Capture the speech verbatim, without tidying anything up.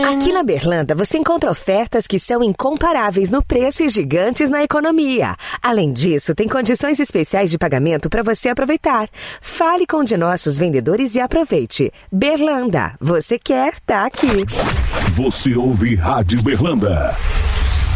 Aqui na Berlanda você encontra ofertas que são incomparáveis no preço e gigantes na economia. Além disso, tem condições especiais de pagamento para você aproveitar. Fale com um de nossos vendedores e aproveite. Berlanda, você quer, tá aqui. Você ouve Rádio Berlanda.